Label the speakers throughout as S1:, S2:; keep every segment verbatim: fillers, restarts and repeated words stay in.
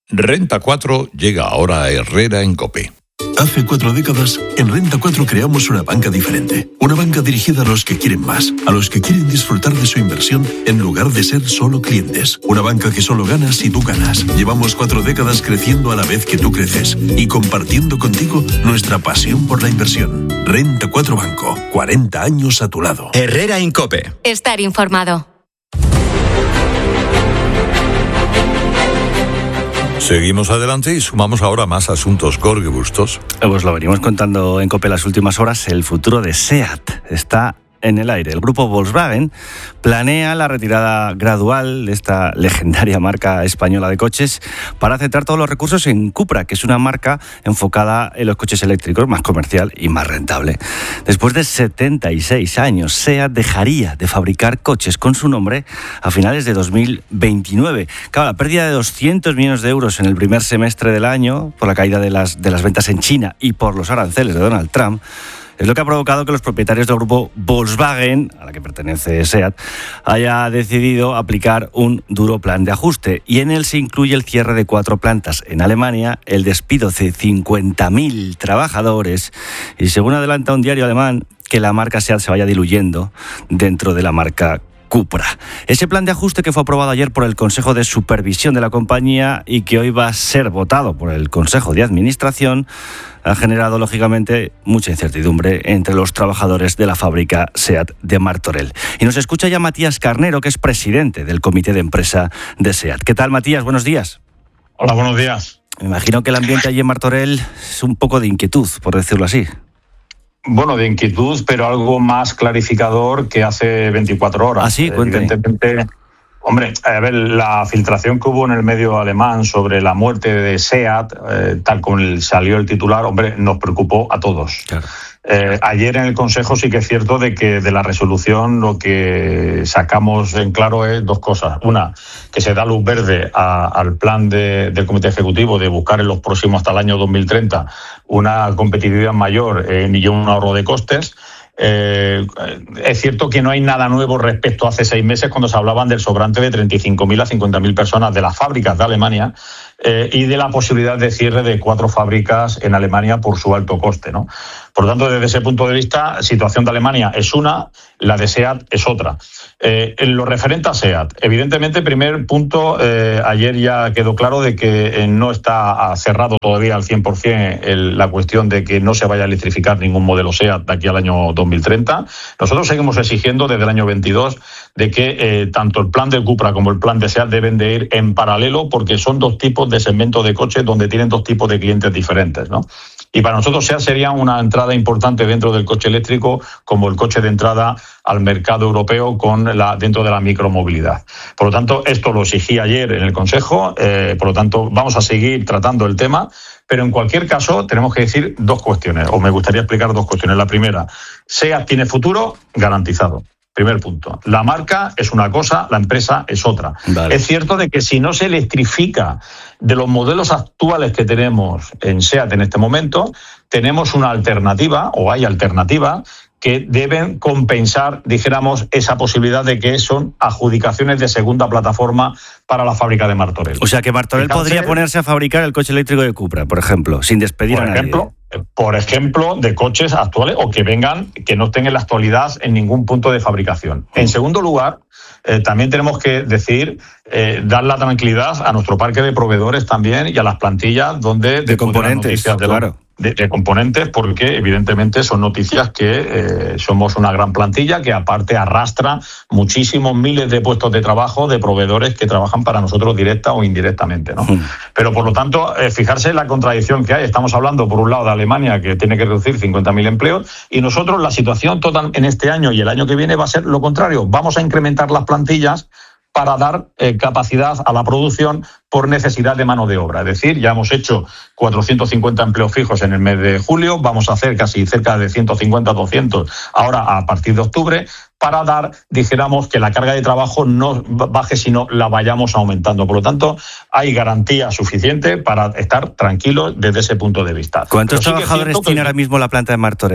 S1: Renta cuatro llega ahora a Herrera en COPE.
S2: Hace cuatro décadas, en Renta cuatro creamos una banca diferente. Una banca dirigida a los que quieren más, a los que quieren disfrutar de su inversión en lugar de ser solo clientes. Una banca que solo gana si tú ganas. Llevamos cuatro décadas creciendo a la vez que tú creces y compartiendo contigo nuestra pasión por la inversión. Renta cuatro Banco, cuarenta años a tu lado.
S3: Herrera en COPE.
S4: Estar informado.
S1: Seguimos adelante y sumamos ahora más asuntos. Jorge Bustos.
S5: Pues lo venimos contando en COPE las últimas horas. El futuro de SEAT está en el aire. El grupo Volkswagen planea la retirada gradual de esta legendaria marca española de coches para centrar todos los recursos en Cupra, que es una marca enfocada en los coches eléctricos, más comercial y más rentable. Después de setenta y seis años, SEAT dejaría de fabricar coches con su nombre a finales de dos mil veintinueve. Claro, la pérdida de doscientos millones de euros en el primer semestre del año por la caída de las, de las ventas en China y por los aranceles de Donald Trump es lo que ha provocado que los propietarios del grupo Volkswagen, a la que pertenece SEAT, haya decidido aplicar un duro plan de ajuste. Y en él se incluye el cierre de cuatro plantas en Alemania, el despido de cincuenta mil trabajadores y, según adelanta un diario alemán, que la marca SEAT se vaya diluyendo dentro de la marca Cupra. Ese plan de ajuste, que fue aprobado ayer por el Consejo de Supervisión de la compañía y que hoy va a ser votado por el Consejo de Administración, ha generado, lógicamente, mucha incertidumbre entre los trabajadores de la fábrica SEAT de Martorell. Y nos escucha ya Matías Carnero, que es presidente del comité de empresa de SEAT. ¿Qué tal, Matías? Buenos días.
S6: Hola, buenos días.
S5: Me imagino que el ambiente allí en Martorell es un poco de inquietud, por decirlo así.
S6: Bueno, de inquietud, pero algo más clarificador que hace veinticuatro horas.
S5: Ah, sí, cuéntame.
S6: Evidentemente, hombre, a ver, la filtración que hubo en el medio alemán sobre la muerte de SEAT, eh, tal como salió el titular, hombre, nos preocupó a todos. Claro. Eh, ayer en el Consejo sí que es cierto de que de la resolución lo que sacamos en claro es dos cosas. Una, que se da luz verde a, al plan de, del Comité Ejecutivo de buscar en los próximos, hasta el año dos mil treinta, una competitividad mayor eh, y un ahorro de costes. Eh, es cierto que no hay nada nuevo respecto a hace seis meses, cuando se hablaban del sobrante de treinta y cinco mil a cincuenta mil personas de las fábricas de Alemania eh, y de la posibilidad de cierre de cuatro fábricas en Alemania por su alto coste, ¿no? Por lo tanto, desde ese punto de vista, situación de Alemania es una, la de SEAT es otra. Eh, en lo referente a SEAT, evidentemente, primer punto, eh, ayer ya quedó claro de que eh, no está cerrado todavía al cien por ciento el, la cuestión de que no se vaya a electrificar ningún modelo SEAT de aquí al año dos mil treinta. Nosotros seguimos exigiendo desde el año veintidós de que eh, tanto el plan de Cupra como el plan de SEAT deben de ir en paralelo, porque son dos tipos de segmentos de coches donde tienen dos tipos de clientes diferentes, ¿no? Y para nosotros SEAT sería una entrada importante dentro del coche eléctrico, como el coche de entrada al mercado europeo con la, dentro de la micromovilidad. Por lo tanto, esto lo exigí ayer en el Consejo, eh, por lo tanto, vamos a seguir tratando el tema, pero en cualquier caso tenemos que decir dos cuestiones, o me gustaría explicar dos cuestiones. La primera, SEAT tiene futuro garantizado. Primer punto. La marca es una cosa, la empresa es otra. Vale. Es cierto de que si no se electrifica de los modelos actuales que tenemos en SEAT en este momento, tenemos una alternativa, o hay alternativa, que deben compensar, dijéramos, esa posibilidad de que son adjudicaciones de segunda plataforma para la fábrica de Martorell.
S5: O sea, que Martorell Entonces, podría ponerse a fabricar el coche eléctrico de Cupra, por ejemplo, sin despedir
S6: por
S5: a nadie.
S6: Ejemplo, por ejemplo, de coches actuales o que vengan, que no estén en la actualidad en ningún punto de fabricación. En segundo lugar, eh, también tenemos que decir, eh, dar la tranquilidad a nuestro parque de proveedores también y a las plantillas donde...
S5: De componentes, de claro.
S6: De, de componentes, porque evidentemente son noticias que eh, somos una gran plantilla que aparte arrastra muchísimos miles de puestos de trabajo de proveedores que trabajan para nosotros directa o indirectamente, ¿no? Mm. Pero por lo tanto, eh, fijarse en la contradicción que hay. Estamos hablando por un lado de Alemania, que tiene que reducir cincuenta mil empleos, y nosotros la situación total en este año y el año que viene va a ser lo contrario. Vamos a incrementar las plantillas para dar eh, capacidad a la producción por necesidad de mano de obra. Es decir, ya hemos hecho cuatrocientos cincuenta empleos fijos en el mes de julio, vamos a hacer casi cerca de ciento cincuenta, doscientos ahora a partir de octubre, para dar, dijéramos, que la carga de trabajo no baje, sino la vayamos aumentando. Por lo tanto, hay garantía suficiente para estar tranquilos desde ese punto de vista.
S5: ¿Cuántos trabajadores tiene ahora mismo la planta de Martorell,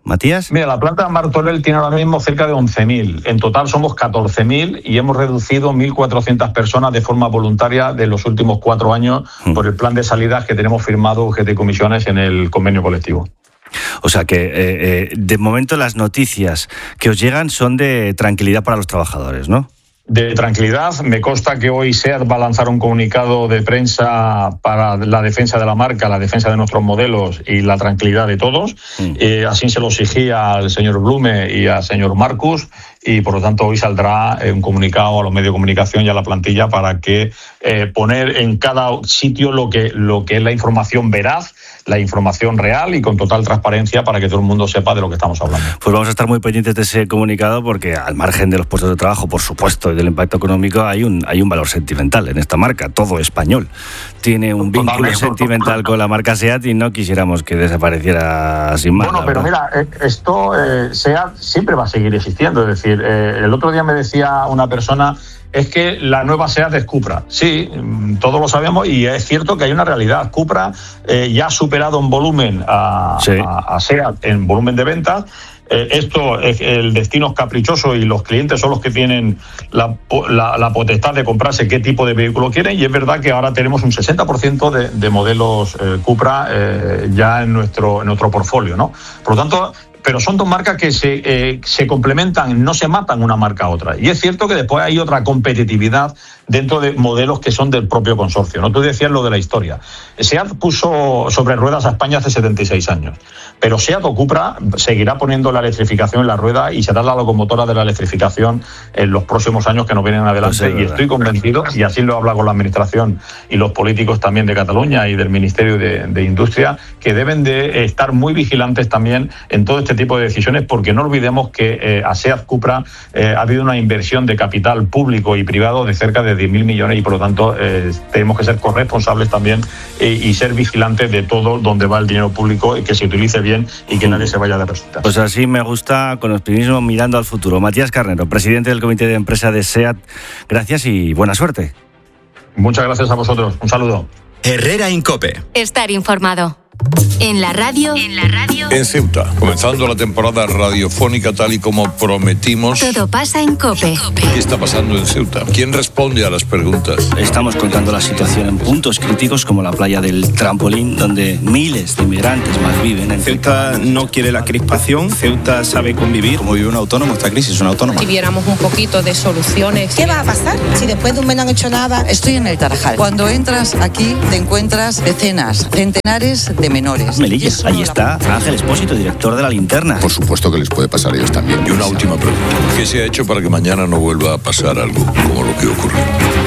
S5: Matías.
S6: Mira, la planta de Martorell tiene ahora mismo cerca de once mil. En total somos catorce mil y hemos reducido mil cuatrocientas personas de forma voluntaria de los últimos cuatro años mm. por el plan de salidas que tenemos firmado U G T Comisiones en el convenio colectivo.
S5: O sea que, eh, eh, de momento, las noticias que os llegan son de tranquilidad para los trabajadores, ¿no?
S6: De tranquilidad. Me consta que hoy SEAT va a lanzar un comunicado de prensa para la defensa de la marca, la defensa de nuestros modelos y la tranquilidad de todos. Mm. Eh, así se lo exigía al señor Blume y al señor Marcus, y por lo tanto hoy saldrá un comunicado a los medios de comunicación y a la plantilla para que eh, poner en cada sitio lo que, lo que es la información veraz, la información real y con total transparencia para que todo el mundo sepa de lo que estamos hablando.
S5: Pues vamos a estar muy pendientes de ese comunicado porque, al margen de los puestos de trabajo, por supuesto, y del impacto económico, hay un, hay un valor sentimental en esta marca. Todo español tiene un vínculo sentimental con la marca SEAT y no quisiéramos que desapareciera sin más.
S6: Bueno, pero mira, esto, eh, SEAT siempre va a seguir existiendo. Es decir, eh, el otro día me decía una persona... es que la nueva SEAT es Cupra. Sí, todos lo sabemos y es cierto que hay una realidad. Cupra eh, ya ha superado en volumen a, sí. a, a SEAT en volumen de ventas. Eh, esto, es, el destino es caprichoso y los clientes son los que tienen la, la, la potestad de comprarse qué tipo de vehículo quieren, y es verdad que ahora tenemos un sesenta por ciento de, de modelos eh, Cupra eh, ya en nuestro, en nuestro portfolio, ¿no? Por lo tanto... pero son dos marcas que se, eh, se complementan, no se matan una marca a otra. Y es cierto que después hay otra competitividad dentro de modelos que son del propio consorcio, ¿no? Tú decías lo de la historia. SEAT puso sobre ruedas a España hace setenta y seis años, pero SEAT o Cupra seguirá poniendo la electrificación en la rueda y será la locomotora de la electrificación en los próximos años que nos vienen adelante. Pues sí, y estoy convencido, y así lo habla con la Administración y los políticos también de Cataluña y del Ministerio de, de Industria, que deben de estar muy vigilantes también en todo este tipo de decisiones, porque no olvidemos que eh, a SEAT Cupra eh, ha habido una inversión de capital público y privado de cerca de diez mil millones y por lo tanto eh, tenemos que ser corresponsables también eh, y ser vigilantes de todo donde va el dinero público y que se utilice bien y que nadie se vaya de resultas.
S5: Pues así me gusta, con optimismo, mirando al futuro. Matías Carnero, presidente del Comité de Empresa de SEAT, gracias y buena suerte.
S6: Muchas gracias a vosotros. Un saludo.
S3: Herrera Incope.
S4: Estar informado. En la radio. En la radio.
S1: En Ceuta, comenzando la temporada radiofónica tal y como prometimos.
S4: Todo pasa en COPE.
S1: ¿Qué está pasando en Ceuta? ¿Quién responde a las preguntas?
S5: Estamos contando la situación en puntos críticos como la playa del Trampolín, donde miles de inmigrantes más viven. En
S7: Ceuta no quiere la crispación, Ceuta sabe convivir.
S8: Como vive un autónomo, esta crisis es una autónoma.
S9: Si viéramos un poquito de soluciones.
S10: ¿Qué va a pasar si después de un mes no han hecho nada?
S11: Estoy en el Tarajal. Cuando entras aquí te encuentras decenas, centenares de menores.
S5: Melillas, ahí está Ángel Espósito, director de La Linterna.
S12: Por supuesto que les puede pasar a ellos también.
S1: Y una última pregunta. ¿Qué se ha hecho para que mañana no vuelva a pasar algo como lo que ocurrió?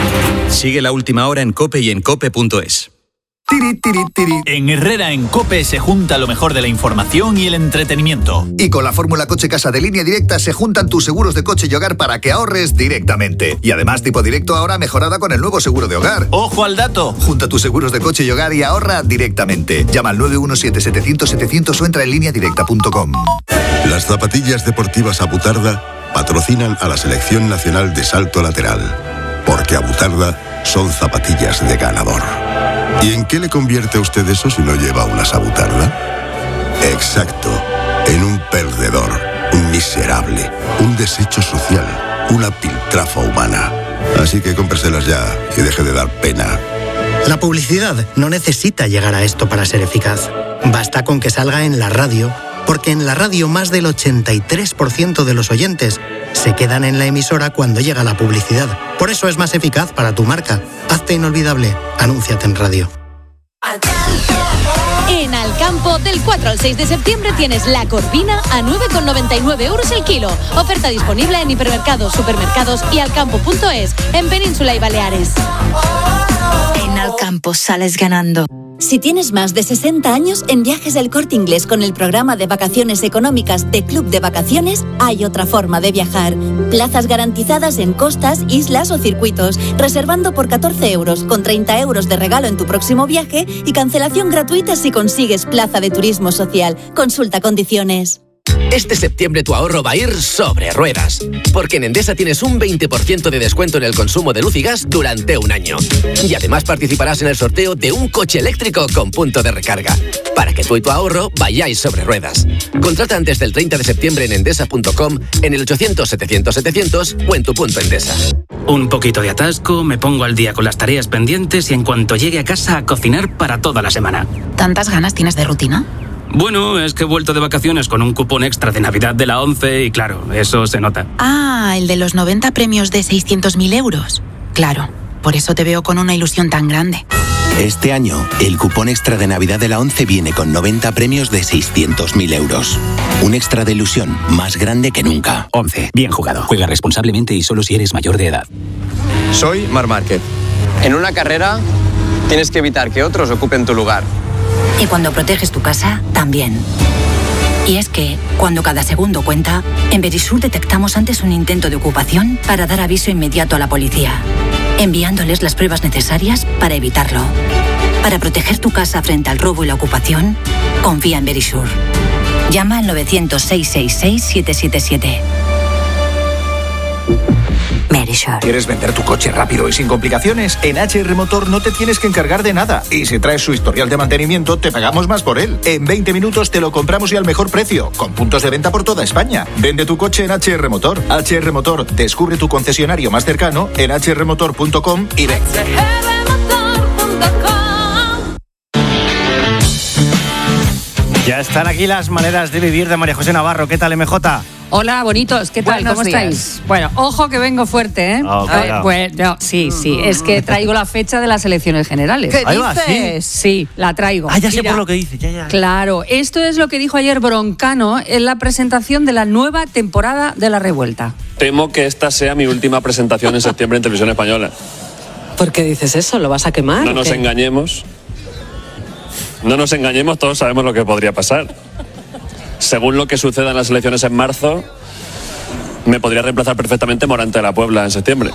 S3: Sigue La Última Hora en COPE y en cope punto es.
S13: Tiri, tiri, tiri. En Herrera en COPE se junta lo mejor de la información y el entretenimiento.
S14: Y con la fórmula Coche Casa de Línea Directa se juntan tus seguros de coche y hogar para que ahorres directamente. Y además Tipo Directo ahora mejorada con el nuevo seguro de hogar.
S13: ¡Ojo al dato!
S14: Junta tus seguros de coche y hogar y ahorra directamente. Llama al nueve uno siete, setecientos, setecientos o entra en línea directa punto com.
S2: Las zapatillas deportivas Abutarda patrocinan a la Selección Nacional de Salto Lateral. Porque Abutarda son zapatillas de ganador. ¿Y en qué le convierte a usted eso si no lleva una Abutarda? Exacto, en un perdedor, un miserable, un desecho social, una piltrafa humana. Así que cómpreselas ya y deje de dar pena.
S15: La publicidad no necesita llegar a esto para ser eficaz. Basta con que salga en la radio, porque en la radio más del ochenta y tres por ciento de los oyentes se quedan en la emisora cuando llega la publicidad. Por eso es más eficaz para tu marca. Hazte inolvidable. Anúnciate en radio.
S4: En Alcampo, del cuatro al seis de septiembre tienes la corvina a nueve con noventa y nueve euros el kilo. Oferta disponible en hipermercados, supermercados y alcampo punto es en Península y Baleares.
S16: En Alcampo sales ganando.
S4: Si tienes más de sesenta años, en Viajes del Corte Inglés con el programa de vacaciones económicas de Club de Vacaciones, hay otra forma de viajar. Plazas garantizadas en costas, islas o circuitos, reservando por catorce euros, con treinta euros de regalo en tu próximo viaje y cancelación gratuita si consigues plaza de turismo social. Consulta condiciones.
S17: Este septiembre tu ahorro va a ir sobre ruedas, porque en Endesa tienes un veinte por ciento de descuento en el consumo de luz y gas durante un año. Y además participarás en el sorteo de un coche eléctrico con punto de recarga, para que tú y tu ahorro vayáis sobre ruedas. Contrata antes del treinta de septiembre en endesa punto com, en el ochocientos setecientos setecientos o en tu punto Endesa.
S18: Un poquito de atasco, me pongo al día con las tareas pendientes y en cuanto llegue a casa a cocinar para toda la semana.
S19: ¿Tantas ganas tienes de rutina?
S18: Bueno, es que he vuelto de vacaciones con un cupón extra de Navidad de la ONCE y claro, eso se nota.
S19: Ah, el de los noventa premios de seiscientos mil euros. Claro, por eso te veo con una ilusión tan grande.
S20: Este año, el cupón extra de Navidad de la ONCE viene con noventa premios de seiscientos mil euros. Un extra de ilusión más grande que nunca.
S18: ONCE, bien jugado. Juega responsablemente y solo si eres mayor de edad.
S21: Soy Marc Márquez. En una carrera tienes que evitar que otros ocupen tu lugar.
S22: Y cuando proteges tu casa, también. Y es que, cuando cada segundo cuenta, en Verisur detectamos antes un intento de ocupación para dar aviso inmediato a la policía, enviándoles las pruebas necesarias para evitarlo. Para proteger tu casa frente al robo y la ocupación, confía en Verisur. Llama al novecientos, seiscientos sesenta y seis, siete siete siete. Verisur.
S23: ¿Quieres vender tu coche rápido y sin complicaciones? En H R Motor no te tienes que encargar de nada. Y si traes su historial de mantenimiento, te pagamos más por él. En veinte minutos te lo compramos y al mejor precio, con puntos de venta por toda España. Vende tu coche en H R Motor. H R Motor, descubre tu concesionario más cercano en h r motor punto com y ven.
S5: Ya están aquí las maneras de vivir de María José Navarro. ¿Qué tal, M J?
S24: Hola, bonitos, ¿qué tal?
S25: Buenos
S24: ¿Cómo
S25: días.
S24: estáis? Bueno, ojo que vengo fuerte, ¿eh?
S5: Oh,
S24: eh bueno, sí, sí, es que traigo la fecha de las elecciones generales.
S25: ¿Qué
S5: Ahí va,
S25: dices?
S24: Sí, la traigo.
S5: Ah, ya sé
S24: Mira,
S5: por lo que dice, ya, ya.
S24: Claro, esto es lo que dijo ayer Broncano en la presentación de la nueva temporada de La Revuelta.
S26: Temo que esta sea mi última presentación en septiembre en Televisión Española.
S25: ¿Por qué dices eso? ¿Lo vas a quemar?
S26: No nos engañemos. No nos engañemos, todos sabemos lo que podría pasar. Según lo que suceda en las elecciones en marzo, me podría reemplazar perfectamente Morante de la Puebla en septiembre.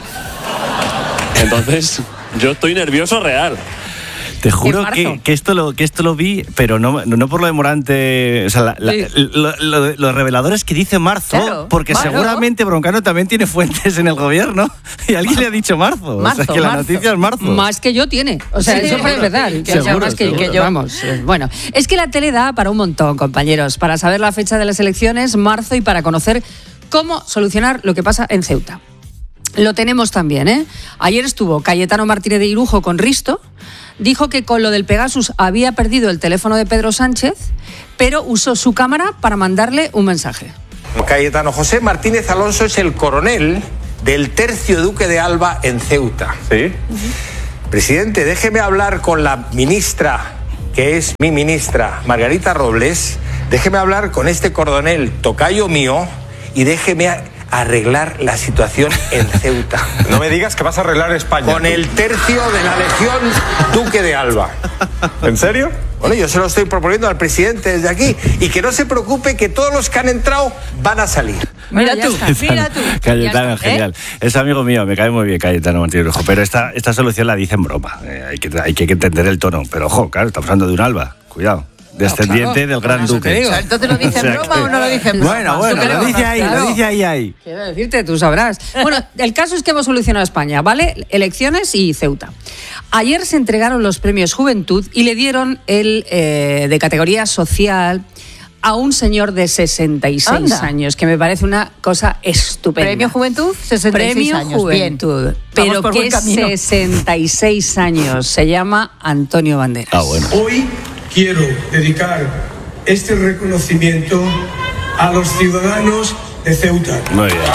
S26: Entonces, yo estoy nervioso real.
S5: Te juro que, que, esto lo, que esto lo vi, pero no, no, no por lo de Morante. O sea, la, la, sí. lo, lo, lo revelador es que dice marzo, claro, porque claro. seguramente Broncano también tiene fuentes en el gobierno y alguien le ha dicho marzo.
S24: marzo
S5: o sea, que
S24: marzo.
S5: la noticia es marzo.
S24: Más que yo tiene. O sea, sí, eso es verdad. Que
S5: seguro,
S24: más que,
S5: seguro.
S24: que yo. Vamos. Bueno, es que la tele da para un montón, compañeros, para saber la fecha de las elecciones, marzo, y para conocer cómo solucionar lo que pasa en Ceuta. Lo tenemos también, ¿eh? Ayer estuvo Cayetano Martínez de Irujo con Risto. Dijo que con lo del Pegasus había perdido el teléfono de Pedro Sánchez, pero usó su cámara para mandarle un mensaje.
S27: Cayetano, José Martínez Alonso es el coronel del tercio duque de Alba en Ceuta.
S26: Sí.
S27: Uh-huh. Presidente, déjeme hablar con la ministra, que es mi ministra, Margarita Robles. Déjeme hablar con este coronel tocayo mío y déjeme arreglar la situación en Ceuta. No me digas que vas a arreglar España. Con el tercio de la Legión Duque de Alba.
S26: ¿En serio?
S27: Bueno, yo se lo estoy proponiendo al presidente desde aquí. Y que no se preocupe, que todos los que han entrado van a salir.
S24: Mira tú, mira tú.
S5: Cayetano, genial. ¿Eh? Es amigo mío, me cae muy bien Cayetano Martínez Rojo. Pero esta, esta solución la dice en broma. Eh, hay, que, hay que entender el tono. Pero ojo, claro, estamos hablando de un Alba. Cuidado. Descendiente no, claro, del gran duque.
S24: O sea, ¿entonces lo dice en broma o no lo dice en broma?
S5: Bueno, bueno, lo dice ahí, claro. lo dice ahí, ahí.
S24: Quiero decirte, tú sabrás. Bueno, el caso es que hemos solucionado España, ¿vale? Elecciones y Ceuta. Ayer se entregaron los premios Juventud y le dieron el eh, de categoría social a un señor de sesenta y seis Anda. años, que me parece una cosa estupenda.
S25: ¿Premio Juventud? sesenta y seis
S24: Premio
S25: años.
S24: Juventud.
S25: Bien.
S24: Pero que sesenta y seis años. Se llama Antonio Banderas.
S5: Ah, bueno.
S28: Hoy quiero dedicar este reconocimiento a los ciudadanos de Ceuta.
S5: Muy bien.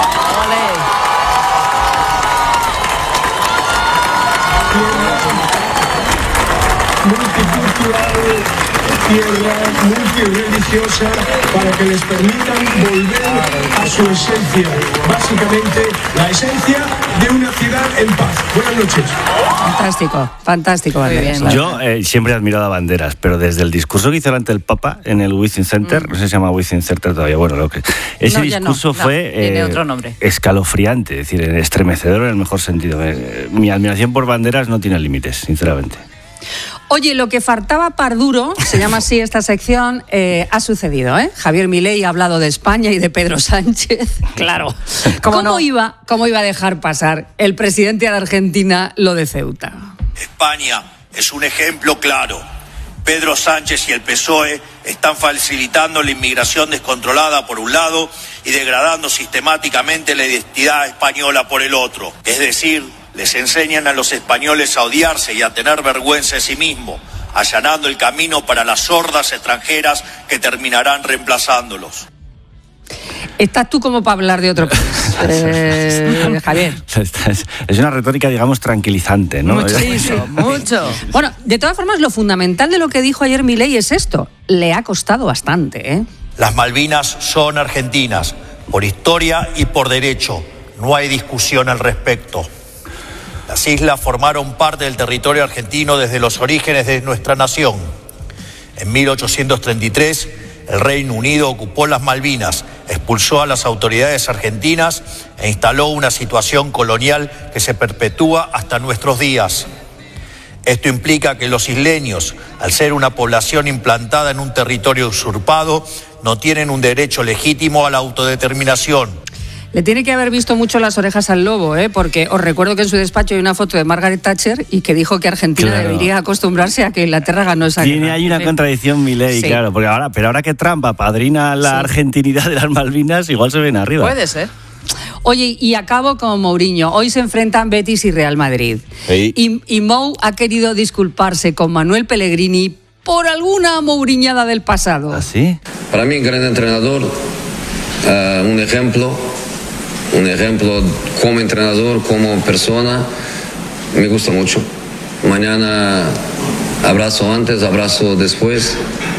S28: Multicultural, tierra multireligiosa, para que les permitan volver a su esencia. Básicamente, la esencia de una ciudad en paz. Buenas noches.
S24: Fantástico, fantástico, Banderas.
S5: Yo eh, siempre he admirado a Banderas, pero desde el discurso que hizo ante el Papa en el Within Center, mm. no sé si se llama Within Center todavía, bueno, lo que ese no, discurso no, fue
S25: no, tiene eh, otro nombre.
S5: escalofriante, es decir, estremecedor en el mejor sentido. Eh, mi admiración por Banderas no tiene límites, sinceramente.
S24: Oye, lo que faltaba par duro, se llama así esta sección, eh, ha sucedido, ¿eh? Javier Milei ha hablado de España y de Pedro Sánchez. Claro. ¿Cómo, ¿Cómo, no? iba, ¿Cómo iba a dejar pasar el presidente de Argentina lo de Ceuta?
S1: España es un ejemplo claro. Pedro Sánchez y el P S O E están facilitando la inmigración descontrolada por un lado y degradando sistemáticamente la identidad española por el otro. Es decir, les enseñan a los españoles a odiarse y a tener vergüenza de sí mismos, allanando el camino para las hordas extranjeras que terminarán reemplazándolos.
S24: Estás tú como para hablar de otro país, eh, Javier.
S5: Es una retórica, digamos, tranquilizante, ¿no?
S24: Muchísimo, mucho. Bueno, de todas formas, lo fundamental de lo que dijo ayer Milei es esto. Le ha costado bastante, ¿eh?
S1: Las Malvinas son argentinas, por historia y por derecho. No hay discusión al respecto. Las islas formaron parte del territorio argentino desde los orígenes de nuestra nación. En mil ochocientos treinta y tres, el Reino Unido ocupó las Malvinas, expulsó a las autoridades argentinas e instaló una situación colonial que se perpetúa hasta nuestros días. Esto implica que los isleños, al ser una población implantada en un territorio usurpado, no tienen un derecho legítimo a la autodeterminación.
S24: Le tiene que haber visto mucho las orejas al lobo, ¿eh? Porque os recuerdo que en su despacho hay una foto de Margaret Thatcher y que dijo que Argentina claro. debería acostumbrarse a que Inglaterra ganó esa guerra.
S5: Tiene ahí una contradicción, Milei, sí. claro, porque ahora, pero ahora que Trump apadrina la sí. argentinidad de las Malvinas, igual se ven arriba.
S24: Puede ser. Oye, y acabo con Mourinho. Hoy se enfrentan Betis y Real Madrid. Sí. Y, y Mou ha querido disculparse con Manuel Pellegrini por alguna mouriñada del pasado.
S5: ¿Ah, sí?
S6: Para mí, gran entrenador, uh, un ejemplo. Un ejemplo como entrenador, como persona, me gusta mucho. Mañana abrazo antes, abrazo después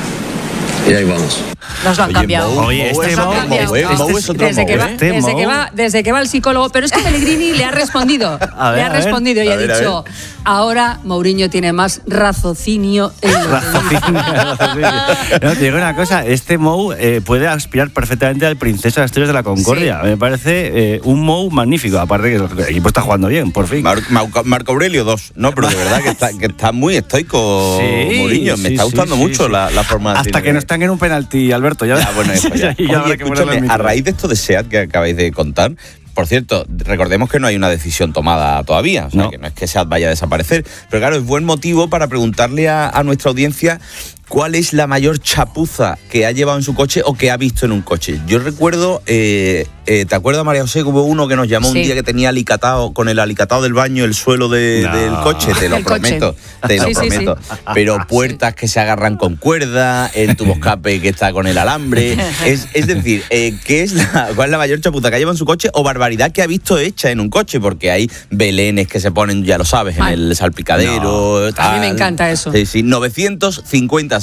S6: y ahí vamos.
S24: Nos lo han cambiado.
S5: Oye, este Mou,
S24: desde que va, desde que va, desde que va el psicólogo, pero es que Pellegrini le ha respondido, ver, le ha respondido ver, y ha ver, dicho, ahora Mourinho tiene más raciocinio en
S5: raciocinio. No, te digo una cosa, este Mou eh, puede aspirar perfectamente al Princesa de Asturias de la Concordia. Sí. Me parece eh, un Mou magnífico, aparte que el equipo está jugando bien, por fin.
S7: Mar- Marco, Marco Aurelio dos, no, pero de verdad que está, que está muy estoico sí, Mourinho, me sí, está gustando sí, mucho sí. La, la forma de
S5: hasta que no están en un penalti, Alberto. Ya,
S7: ya bueno, eso ya. ya Oye, escúchame, a raíz de esto de SEAT que acabáis de contar, por cierto, recordemos que no hay una decisión tomada todavía, o sea, no. que no es que SEAT vaya a desaparecer, pero claro, es buen motivo para preguntarle a, a nuestra audiencia cuál es la mayor chapuza que ha llevado en su coche o que ha visto en un coche. Yo recuerdo, eh, eh, ¿te acuerdas, María José, que hubo uno que nos llamó sí. un día que tenía alicatado, con el alicatado del baño, el suelo de, no. del coche? Te lo el prometo, coche. te lo sí, prometo. Sí, sí. Pero puertas sí. que se agarran con cuerda, el tuboscape que está con el alambre. Es, es decir, eh, ¿qué es la, ¿cuál es la mayor chapuza que ha llevado en su coche o barbaridad que ha visto hecha en un coche? Porque hay belenes que se ponen, ya lo sabes, en el salpicadero.
S24: No. Tal. A mí me encanta eso.
S7: Sí, sí, novecientos cincuenta